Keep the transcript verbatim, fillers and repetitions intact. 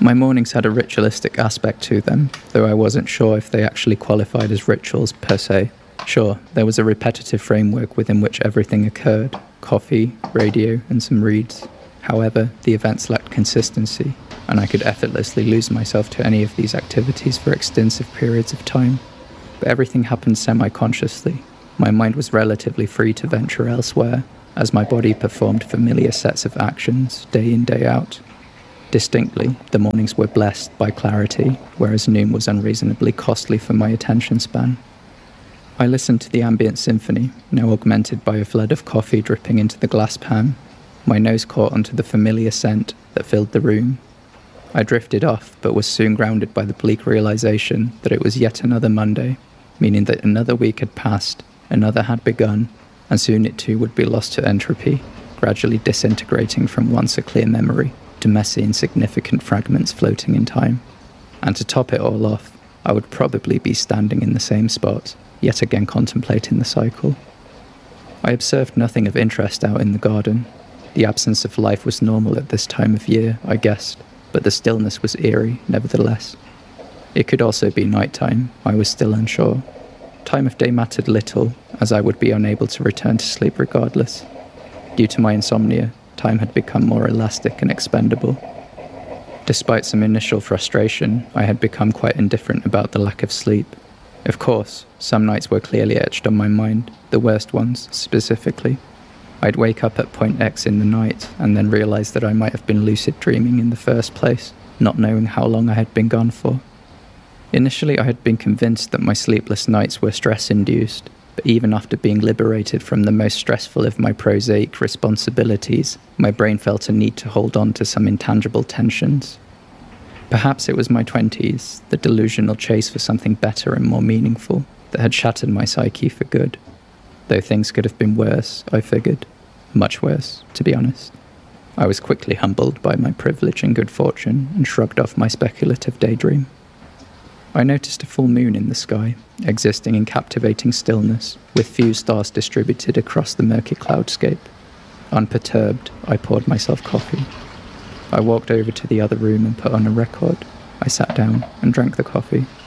My mornings had a ritualistic aspect to them, though I wasn't sure if they actually qualified as rituals per se. Sure, there was a repetitive framework within which everything occurred: coffee, radio, and some reads. However, the events lacked consistency, and I could effortlessly lose myself to any of these activities for extensive periods of time. But everything happened semi-consciously. My mind was relatively free to venture elsewhere, as my body performed familiar sets of actions, day in, day out. Distinctly, the mornings were blessed by clarity, whereas noon was unreasonably costly for my attention span. I listened to the ambient symphony, now augmented by a flood of coffee dripping into the glass pan. My nose caught onto the familiar scent that filled the room. I drifted off, but was soon grounded by the bleak realization that it was yet another Monday, meaning that another week had passed, another had begun, and soon it too would be lost to entropy, gradually disintegrating from once a clear memory to messy insignificant fragments floating in time. And to top it all off, I would probably be standing in the same spot, yet again contemplating the cycle. I observed nothing of interest out in the garden. The absence of life was normal at this time of year, I guessed, but the stillness was eerie, nevertheless. It could also be night time, I was still unsure. Time of day mattered little, as I would be unable to return to sleep regardless. Due to my insomnia, time had become more elastic and expendable. Despite some initial frustration, I had become quite indifferent about the lack of sleep. Of course, some nights were clearly etched on my mind, the worst ones, specifically. I'd wake up at point X in the night, and then realise that I might have been lucid dreaming in the first place, not knowing how long I had been gone for. Initially, I had been convinced that my sleepless nights were stress-induced, but even after being liberated from the most stressful of my prosaic responsibilities, my brain felt a need to hold on to some intangible tensions. Perhaps it was my twenties, the delusional chase for something better and more meaningful, that had shattered my psyche for good. Though things could have been worse, I figured. Much worse, to be honest. I was quickly humbled by my privilege and good fortune, and shrugged off my speculative daydream. I noticed a full moon in the sky, existing in captivating stillness, with few stars distributed across the murky cloudscape. Unperturbed, I poured myself coffee. I walked over to the other room and put on a record. I sat down and drank the coffee.